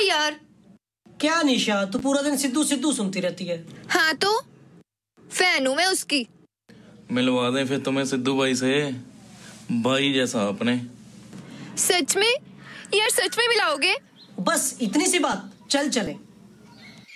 यार। क्या निशा, तू पूरा दिन सिद्धू सिद्धू सुनती रहती है। हाँ तो फैन हूँ मैं उसकी। मिलवा दें फिर तुम्हें सिद्धू भाई से, भाई जैसा अपने। सच में यार, सच में मिलाओगे? बस इतनी सी बात, चल चले।